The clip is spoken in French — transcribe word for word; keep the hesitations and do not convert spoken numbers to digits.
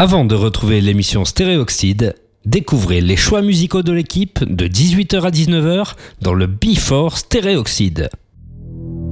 Avant de retrouver l'émission Stéréoxyde, découvrez les choix musicaux de l'équipe de dix-huit heures à dix-neuf heures dans le Before Stéréoxyde.